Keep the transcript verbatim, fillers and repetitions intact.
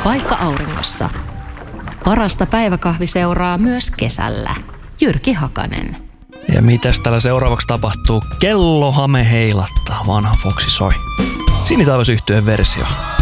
vaikka auringossa. Parasta päiväkahvi seuraa myös kesällä. Jyrki Hakanen. Ja mitäs täällä seuraavaksi tapahtuu? Kellohame heilattaa, vanha Foxy soi. Sinitaivasyhtyeen versio.